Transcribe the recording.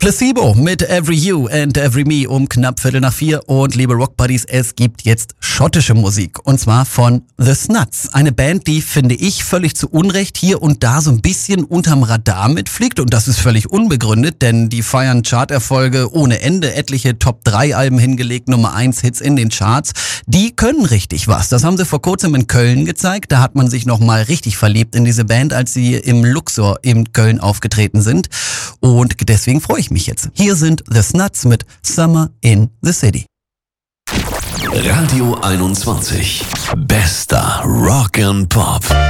Placebo mit Every You and Every Me um knapp 3:45 und liebe Rockbuddies, es gibt jetzt schottische Musik und zwar von The Snuts. Eine Band, die, finde ich, völlig zu Unrecht hier und da so ein bisschen unterm Radar mitfliegt und das ist völlig unbegründet, denn die feiern Charterfolge ohne Ende, etliche Top-3-Alben hingelegt, Nummer-1-Hits in den Charts. Die können richtig was. Das haben sie vor kurzem in Köln gezeigt. Da hat man sich nochmal richtig verliebt in diese Band, als sie im Luxor in Köln aufgetreten sind. Und deswegen freue ich mich jetzt. Hier sind The Snuts mit Summer in the City. Radio 21. Bester Rock and Pop.